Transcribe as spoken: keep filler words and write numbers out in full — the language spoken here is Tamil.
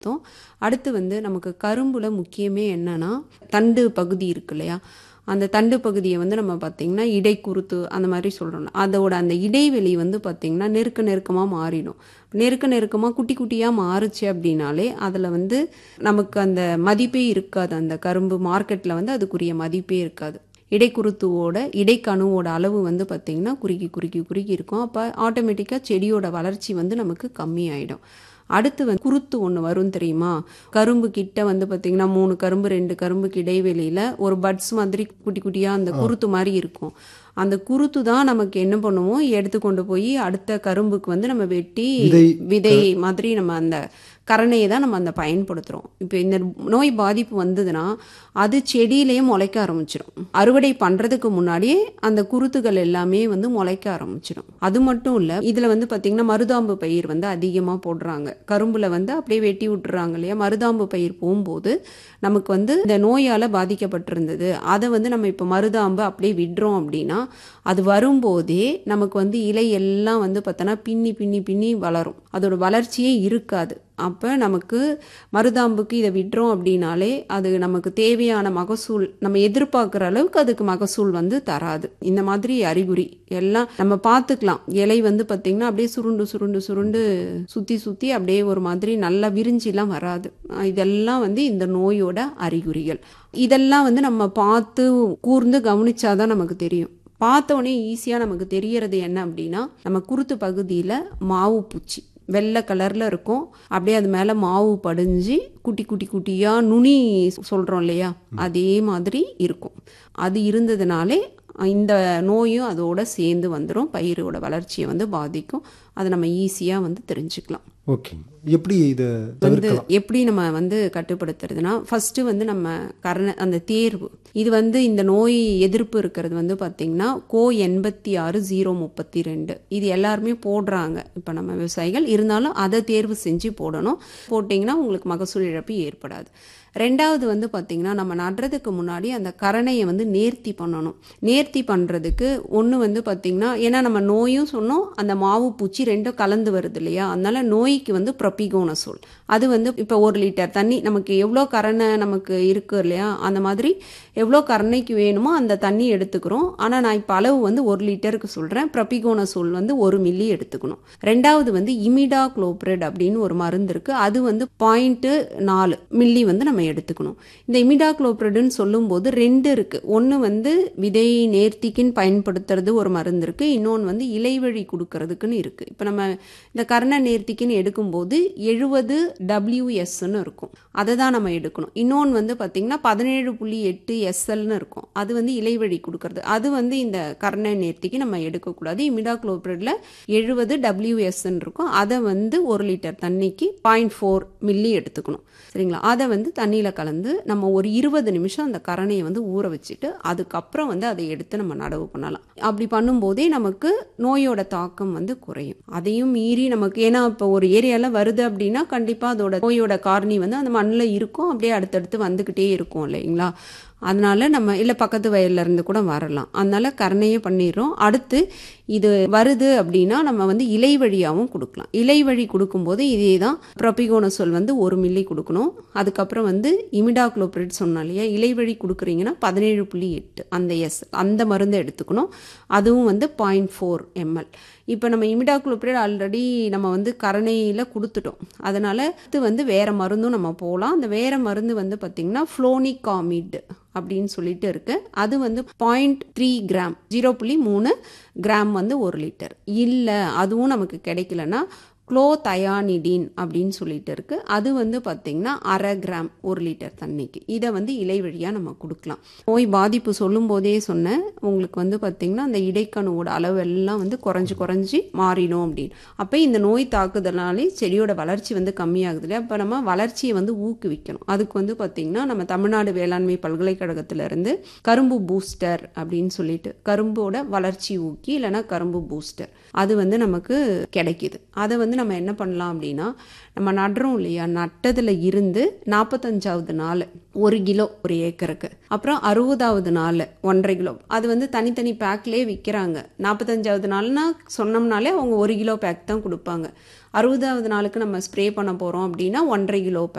அடுத்து வந்து நமக்கு கரும்புல முக்கியமே என்னன்னா தண்டு பகுதி இருக்கு இல்லையா, அந்த தண்டு பகுதியை வந்து நம்ம பார்த்திங்கன்னா இடைக்குருத்து அந்த மாதிரி சொல்கிறோம். அதோட அந்த இடைவெளி வந்து பார்த்திங்கன்னா நெருக்க நெருக்கமாக மாறிடும். நெருக்க நெருக்கமாக குட்டி குட்டியாக மாறுச்சு அப்படின்னாலே அதில் வந்து நமக்கு அந்த மதிப்பே இருக்காது. அந்த கரும்பு மார்க்கெட்டில் வந்து அதுக்குரிய மதிப்பே இருக்காது. இடைக்குருத்துவோட இடைக்கணுவோட அளவு வந்து பார்த்திங்கன்னா குறுக்கி குறுக்கி குறுக்கி இருக்கும். அப்போ ஆட்டோமேட்டிக்காக செடியோட வளர்ச்சி வந்து நமக்கு கம்மியாயிடும். அடுத்து வந்து குருத்து ஒன்று வரும் தெரியுமா, கரும்பு கிட்ட வந்து பார்த்திங்கன்னா மூணு கரும்பு ரெண்டு கரும்புக்கு இடைவெளியில் ஒரு பட்ஸ் மாதிரி குட்டி குட்டியாக அந்த குருத்து மாதிரி இருக்கும். அந்த குருத்து தான் நமக்கு என்ன பண்ணுவோம், எடுத்து கொண்டு போய் அடுத்த கரும்புக்கு வந்து நம்ம வெட்டி விதை மாதிரி நம்ம அந்த கரணையை தான் நம்ம அந்த பயன்படுத்துகிறோம். இப்போ இந்த நோய் பாதிப்பு வந்ததுன்னா அது செடியிலேயே முளைக்க ஆரம்பிச்சிடும். அறுவடை பண்ணுறதுக்கு முன்னாடியே அந்த குருத்துகள் எல்லாமே வந்து முளைக்க ஆரம்பிச்சிடும். அது மட்டும் இல்லை, இதில் வந்து பார்த்திங்கன்னா மருதாம்பு பயிர் வந்து அதிகமாக போடுறாங்க. கரும்பில் வந்து அப்படியே வெட்டி விட்டுறாங்க இல்லையா. மருதாம்பு பயிர் போகும்போது நமக்கு வந்து இந்த நோயால் பாதிக்கப்பட்டிருந்தது, அதை வந்து நம்ம இப்போ மருதாம்பு அப்படியே விடுறோம் அப்படின்னா அது வரும்போதே நமக்கு வந்து இலை எல்லாம் வந்து பார்த்தோன்னா பின்னி பின்னி பின்னி வளரும். அதோட வளர்ச்சியே இருக்காது. அப்போ நமக்கு மருதாம்புக்கு இதை விடுறோம் அப்படின்னாலே அது நமக்கு தேவையான மகசூல் நம்ம எதிர்பார்க்குற அளவுக்கு அதுக்கு மகசூல் வந்து தராது. இந்த மாதிரி அறிகுறி எல்லாம் நம்ம பார்த்துக்கலாம். இலை வந்து பார்த்திங்கன்னா அப்படியே சுருண்டு சுருண்டு சுருண்டு சுற்றி சுற்றி அப்படியே ஒரு மாதிரி நல்லா விரிஞ்சிலாம் வராது. இதெல்லாம் வந்து இந்த நோயோட அறிகுறிகள். இதெல்லாம் வந்து நம்ம பார்த்து கூர்ந்து கவனிச்சாதான் நமக்கு தெரியும். பார்த்தோன்னே ஈஸியாக நமக்கு தெரியறது என்ன அப்படின்னா, நம்ம குருத்து பகுதியில் மாவு பூச்சி வெள்ளை கலரில் இருக்கும். அப்படியே அது மேலே மாவு படிஞ்சு குட்டி குட்டி குட்டியாக நுனி சொல்கிறோம் இல்லையா, அதே மாதிரி இருக்கும். அது இருந்ததுனாலே இந்த நோயும் அதோட சேர்ந்து வந்துடும், பயிரோட வளர்ச்சியை வந்து பாதிக்கும். அதை நம்ம ஈஸியாக வந்து தெரிஞ்சுக்கலாம். ஓகே, எப்படி இதை வந்து எப்படி நம்ம வந்து கட்டுப்படுத்துறதுனா, ஃபஸ்ட்டு வந்து நம்ம கரண அந்த தேர்வு, இது வந்து இந்த நோய் எதிர்ப்பு இருக்கிறது வந்து பார்த்திங்கன்னா கோ எண்பத்தி ஆறு ஜீரோ முப்பத்தி ரெண்டு இது எல்லாருமே போடுறாங்க இப்போ நம்ம விவசாயிகள். இருந்தாலும் அதை தேர்வு செஞ்சு போடணும். போட்டிங்கன்னா உங்களுக்கு மகசூல் இழப்பு ஏற்படாது. ரெண்டாவது வந்து பார்த்திங்கன்னா நம்ம நடுறதுக்கு முன்னாடி அந்த கரணையை வந்து நேர்த்தி பண்ணணும். நேர்த்தி பண்ணுறதுக்கு ஒன்று வந்து பார்த்திங்கன்னா, ஏன்னா நம்ம நோயும் சொன்னோம் அந்த மாவு பூச்சி ரெண்டும் கலந்து வருது இல்லையா, அதனால நோய்க்கு வந்து ப்ரோபிகோனசோல் அது வந்து இப்போ ஒரு லிட்டர் தண்ணி நமக்கு எவ்வளோ கரணை நமக்கு இருக்குது இல்லையா, அந்த மாதிரி எவ்வளோ கரணைக்கு வேணுமோ அந்த தண்ணி எடுத்துக்கிறோம். ஆனால் நான் இப்போ அளவு வந்து ஒரு லிட்டருக்கு சொல்கிறேன். ப்ரோபிகோனசோல் வந்து ஒரு மில்லி எடுத்துக்கணும். ரெண்டாவது வந்து இமிடாக்ளோப்ரிட் அப்படின்னு ஒரு மருந்து இருக்குது. அது வந்து பாயிண்ட்டு நாலு மில்லி வந்து நம்ம எடுத்துக்கணும். இந்த இமிடாக்ளோப்ரிட்னு சொல்லும்போது ரெண்டு இருக்குது. ஒன்று வந்து விதை நேர்த்திக்குன்னு பயன்படுத்துறது ஒரு மருந்து இருக்குது, இன்னொன்று வந்து இலைவழி கொடுக்கறதுக்குன்னு இருக்குது. இப்போ நம்ம இந்த கர்ண நேர்த்திக்குன்னு எடுக்கும்போது எழுபது டபிள்யூஎஸ்ன்னு இருக்கும், அதை தான் நம்ம எடுக்கணும். இன்னொன்று வந்து பார்த்திங்கன்னா பதினேழு புள்ளி எட்டு எஸ்எல்னு இருக்கும், அது வந்து இலைவழி கொடுக்கறது. அது வந்து இந்த கர்ண நேர்த்திக்கு நம்ம எடுக்கக்கூடாது. இமிடாக்ளோப்ரிட்ல எழுபது டபிள்யூஎஸ்ன்னு இருக்கும், அதை வந்து ஒரு லிட்டர் தண்ணிக்கு பாயிண்ட் ஃபோர் மில்லி எடுத்துக்கணும். சரிங்களா. அதை வந்து தண்ணியில் கலந்து நம்ம ஒரு இருபது நிமிஷம் அந்த கரணையை வந்து ஊற வச்சுட்டு அதுக்கப்புறம் வந்து அதை எடுத்து நம்ம நடவு பண்ணலாம். அப்படி பண்ணும்போதே நமக்கு நோயோட தாக்கம் வந்து குறையும். அதையும் மீறி நமக்கு, ஏன்னா இப்போ ஒரு ஏரியாவில் வருது அப்படின்னா கண்டிப்பாக அதோட நோயோட காரணி வந்து அந்த மண்ணில் இருக்கும், அப்படியே அடுத்தடுத்து வந்துக்கிட்டே இருக்கும் இல்லைங்களா. அதனால நம்ம இல்லை பக்கத்து வயல்ல இருந்து கூட வரலாம், அதனால கரணையே பண்ணிடுறோம். அடுத்து இது வருது அப்படின்னா நம்ம வந்து இலை வழியாகவும் கொடுக்கலாம். இலை வழி கொடுக்கும்போது இதே தான் ப்ரோபிகோனசோல் வந்து ஒரு மில்லி கொடுக்கணும். அதுக்கப்புறம் வந்து இமிடாக்ளோப்ரிட் சொன்னோம் இல்லையா, இலை வழி கொடுக்குறீங்கன்னா பதினேழு புள்ளி எட்டு அந்த எஸ் அந்த மருந்தை எடுத்துக்கணும். அதுவும் வந்து பாயிண்ட் ஃபோர் எம்எல். இப்போ நம்ம இமிடாக்ளோப்ரிட் ஆல்ரெடி நம்ம வந்து கரணையில் கொடுத்துட்டோம், அதனால் இது வந்து வேறு மருந்தும் நம்ம போகலாம். அந்த வேறு மருந்து வந்து பார்த்திங்கன்னா ஃப்ளோனிகாமிட் அப்படின்னு சொல்லிட்டு இருக்கு. அது வந்து பாயிண்ட் த்ரீ கிராம் ஜீரோ புள்ளி மூணு கிராம் வந்து ஒரு லிட்டர். இல்லை அதுவும் நமக்கு கிடைக்கலன்னா குளோதயானிடின் அப்படின்னு சொல்லிட்டு இருக்கு, அது வந்து பார்த்திங்கன்னா அரை கிராம் ஒரு லிட்டர் தண்ணிக்கு. இதை வந்து இலை வழியாக நம்ம கொடுக்கலாம். நோய் பாதிப்பு சொல்லும் போதே சொன்னேன் உங்களுக்கு வந்து பார்த்திங்கன்னா அந்த இடைக்கணுவோட அளவு எல்லாம் வந்து குறைஞ்சி குறைஞ்சி மாறிடும் அப்படின்னு. அப்போ இந்த நோய் தாக்குதலாலே செடியோட வளர்ச்சி வந்து கம்மியாகுது இல்லையா. அப்போ நம்ம வளர்ச்சியை வந்து ஊக்குவிக்கணும். அதுக்கு வந்து பார்த்திங்கன்னா நம்ம தமிழ்நாடு வேளாண்மை பல்கலைக்கழகத்திலேருந்து கரும்பு பூஸ்டர் அப்படின்னு சொல்லிட்டு கரும்போட வளர்ச்சி ஊக்கி இல்லைன்னா கரும்பு பூஸ்டர் அது வந்து நமக்கு கிடைக்கிது. அதை வந்து நம்ம என்ன பண்ணலாம் அப்படின்னா, நம்ம நடுறோம் இல்லையா, நட்டதில் இருந்து நாற்பத்தஞ்சாவது நாள் ஒரு கிலோ ஒரு ஏக்கருக்கு. அப்புறம் அறுபதாவது நாள் ஒன்றரை கிலோ. அது வந்து தனித்தனி பேக்லேயே விற்கிறாங்க. நாற்பத்தஞ்சாவது நாள்னா சொன்னோம்னாலே அவங்க ஒரு கிலோ பேக் தான் கொடுப்பாங்க. அறுபதாவது நாளுக்கு நம்ம ஸ்ப்ரே பண்ண போகிறோம் அப்படின்னா ஒன்றரை கிலோ